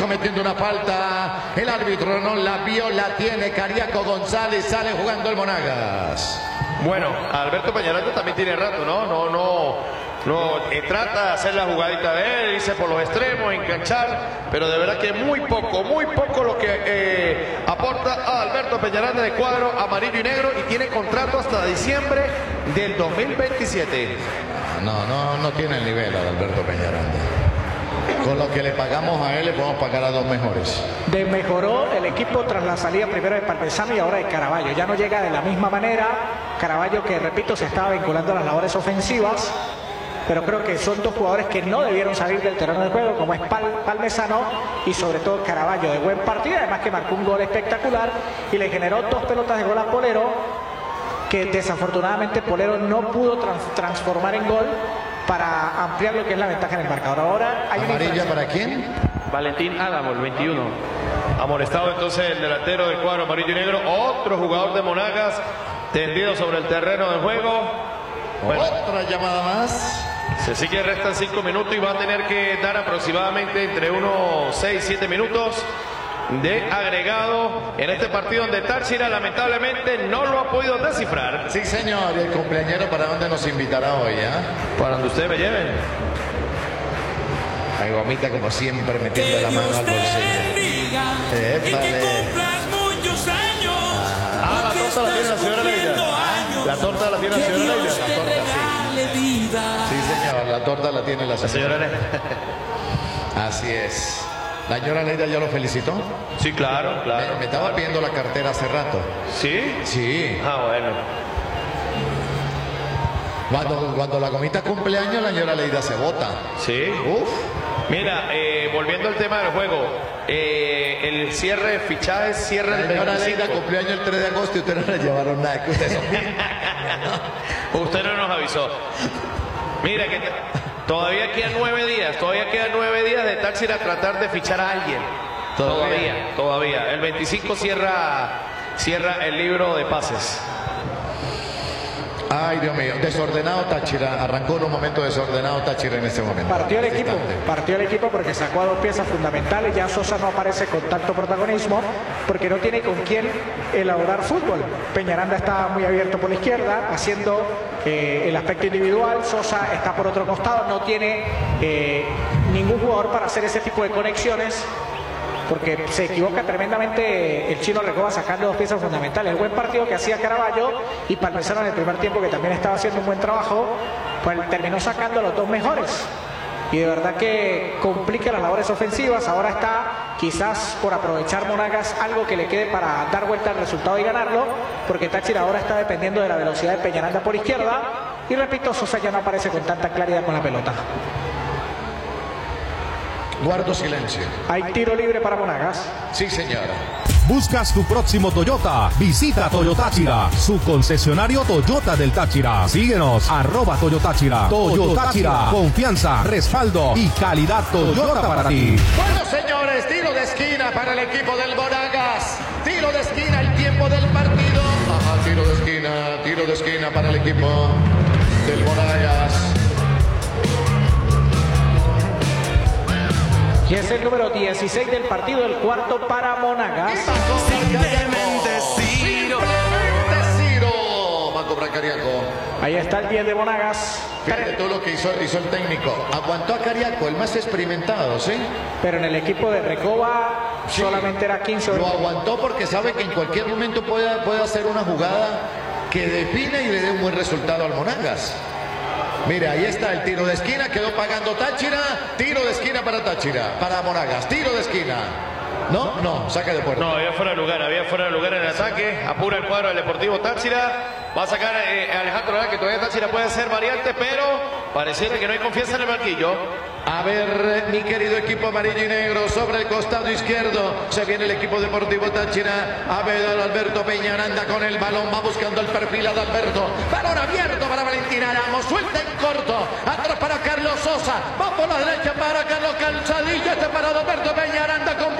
cometiendo una falta. El árbitro no la vio, la tiene Cariaco González. Sale jugando el Monagas. Bueno, Alberto Peñaranda también tiene rato, trata de hacer la jugadita de él, irse por los extremos, enganchar, pero de verdad que muy poco lo que aporta a Alberto Peñaranda de cuadro amarillo y negro, y tiene contrato hasta diciembre del 2027. No tiene el nivel a Alberto Peñaranda. Con lo que le pagamos a él, le podemos pagar a dos mejores. Desmejoró el equipo tras la salida primero de Parmesano y ahora de Caraballo. Ya no llega de la misma manera. Caraballo, que repito, se estaba vinculando a las labores ofensivas, pero creo que son dos jugadores que no debieron salir del terreno de juego, como es Parmesano y sobre todo Caraballo, de buen partido, además que marcó un gol espectacular y le generó 2 pelotas de gol a Polero, que desafortunadamente Polero no pudo transformar en gol para ampliar lo que es la ventaja en el marcador. Ahora hay ¿amarilla para quién? Valentín Álamo, el 21. Amonestado entonces el delantero del cuadro amarillo y negro. Otro jugador de Monagas tendido sobre el terreno de juego. Bueno, otra llamada más. Se sigue, restan 5 minutos y va a tener que dar aproximadamente entre unos 6-7 minutos de agregado en este partido donde Táchira lamentablemente no lo ha podido descifrar. Sí, señor. ¿Y el cumpleañero para dónde nos invitará hoy? Para donde ustedes me lleven. Ay, Gomita, como siempre, metiendo la mano al bolsillo. La torta la tiene la señora Leida. La torta la tiene la señora Leida. La torta, sí. Sí, señor. La torta la tiene la señora Leida. Así es. ¿La señora Leida ya lo felicitó? Sí, claro. Me estaba pidiendo la cartera hace rato. ¿Sí? Sí. Bueno. Cuando la Gomita cumpleaños, la señora Leida se vota. Sí. Uf. Mira, volviendo al tema del juego, el cierre de fichajes, cierre la del señora Leida cumpleaños el 3 de agosto y ustedes no le llevaron nada. Que ustedes son bien. Usted no nos avisó. Mira que todavía quedan 9 días de Táchira tratar de fichar a alguien. Todavía. El 25 cierra el libro de pases. Ay, Dios mío, desordenado Táchira, arrancó en un momento desordenado Táchira en ese momento. Partió el equipo porque sacó a 2 piezas fundamentales. Ya Sosa no aparece con tanto protagonismo porque no tiene con quién elaborar fútbol. Peñaranda está muy abierto por la izquierda, haciendo el aspecto individual. Sosa está por otro costado, no tiene ningún jugador para hacer ese tipo de conexiones, porque se equivoca tremendamente el chino Recoba sacando 2 piezas fundamentales. El buen partido que hacía Caraballo y Parmesano en el primer tiempo, que también estaba haciendo un buen trabajo, pues terminó sacando a los 2 mejores. Y de verdad que complica las labores ofensivas. Ahora está quizás por aprovechar Monagas algo que le quede para dar vuelta al resultado y ganarlo, porque Táchira ahora está dependiendo de la velocidad de Peñaranda por izquierda. Y repito, Sosa ya no aparece con tanta claridad con la pelota. Guardo silencio. Hay tiro libre para Monagas. Sí, señora. ¿Buscas tu próximo Toyota? Visita Toyotáchira, su concesionario Toyota del Táchira. Síguenos, @Toyotáchira. Toyotáchira, confianza, respaldo y calidad Toyota para ti. Bueno, señores, tiro de esquina para el equipo del Monagas. Tiro de esquina, el tiempo del partido. Ajá, tiro de esquina para el equipo del Monagas. Y es el número 16 del partido, el cuarto para Monagas. Simplemente Ciro. Va a cobrar Cariaco. Ahí está el 10 de Monagas. Fíjate todo lo que hizo el técnico. Aguantó a Cariaco, el más experimentado, ¿sí? Pero en el equipo de Recoba solamente era 15. Lo aguantó porque sabe que en cualquier momento puede hacer una jugada que define y le dé un buen resultado al Monagas. Mira, ahí está el tiro de esquina, quedó pagando Táchira. Tiro de esquina para Táchira, para Monagas. Tiro de esquina. No, saque de puerta. No, había fuera de lugar en el ataque. Apura el cuadro del Deportivo Táchira. Va a sacar Alejandro Lara, que todavía Táchira puede ser variante, pero pareciera que no hay confianza en el banquillo. A ver, mi querido equipo amarillo y negro, sobre el costado izquierdo se viene el equipo Deportivo Táchira. A ver, Alberto Peñaranda con el balón, va buscando el perfil a Alberto. Balón abierto para Valentín Álamo, suelta en corto, atrás para Carlos Sosa, va por la derecha para Carlos Calzadilla, este para Alberto Peñaranda con